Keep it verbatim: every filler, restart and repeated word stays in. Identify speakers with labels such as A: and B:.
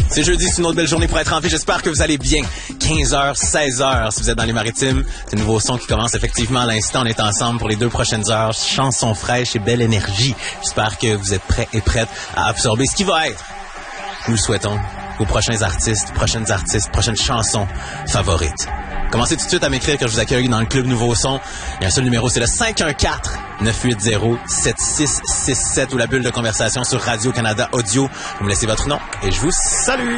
A: C'est jeudi, c'est une autre belle journée pour être en vie. J'espère que vous allez bien. quinze heures, seize heures, si vous êtes dans les maritimes. C'est un nouveau son qui commence effectivement à l'instant. On est ensemble pour les deux prochaines heures. Chansons fraîches et belle énergie. J'espère que vous êtes prêts et prêtes à absorber ce qui va être. Nous le souhaitons aux prochains artistes, prochaines artistes, prochaines chansons favorites. Commencez tout de suite à m'écrire que je vous accueille dans le Club Nouveau Son. Il y a un seul numéro, c'est le cinq un quatre, neuf huit zéro, sept six six sept ou la bulle de conversation sur Radio-Canada Audio. Vous me laissez votre nom et je vous salue!